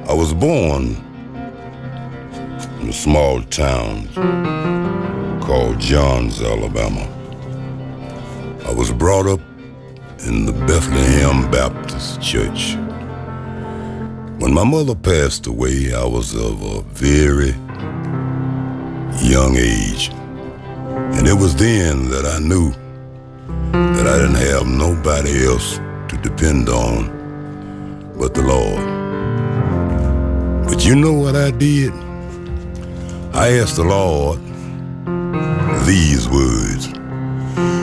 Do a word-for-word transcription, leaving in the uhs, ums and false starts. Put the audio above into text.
I was born in a small town called Johns, Alabama. I was brought up in the Bethlehem Baptist Church. When my mother passed away, I was of a very young age. And it was then that I knew that I didn't have nobody else to depend on but the Lord. But you know what I did? I asked the Lord these words.